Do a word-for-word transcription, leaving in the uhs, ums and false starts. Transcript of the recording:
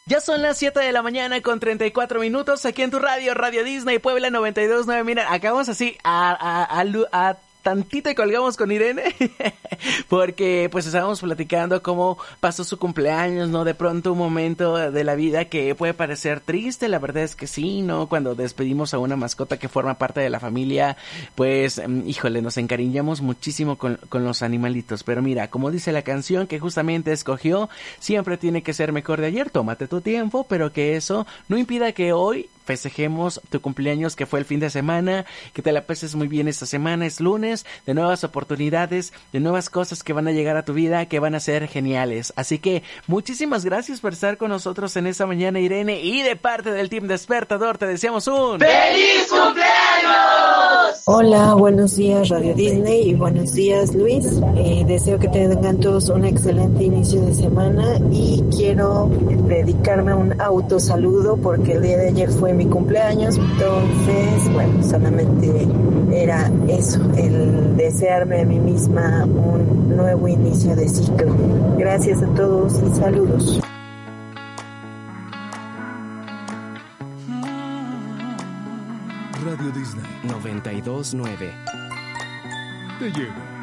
Ya son las siete de la mañana con treinta y cuatro minutos aquí en tu radio, Radio Disney Puebla noventa y dos punto nueve. Mira, acabamos así a, a, a, a tantito y colgamos con Irene porque pues estábamos platicando cómo pasó su cumpleaños, ¿no? De pronto un momento de la vida que puede parecer triste, la verdad es que sí, ¿no? Cuando despedimos a una mascota que forma parte de la familia, pues, híjole, nos encariñamos muchísimo con, con los animalitos. Pero mira, como dice la canción que justamente escogió, siempre tiene que ser mejor de ayer, tómate tu tiempo, pero que eso no impida que hoy festejemos tu cumpleaños que fue el fin de semana, que te la pases muy bien esta semana, es lunes, de nuevas oportunidades, de nuevas cosas que van a llegar a tu vida, que van a ser geniales. Así que muchísimas gracias por estar con nosotros en esta mañana, Irene, y de parte del Team Despertador te deseamos un ¡Feliz cumpleaños! Hola, buenos días Radio Disney y buenos días Luis. Eh, deseo que tengan todos un excelente inicio de semana y quiero dedicarme un autosaludo porque el día de ayer fue mi cumpleaños, entonces, bueno, solamente era eso, el desearme a mí misma un nuevo inicio de ciclo. Gracias a todos y saludos. Radio Disney noventa y dos punto nueve te lleva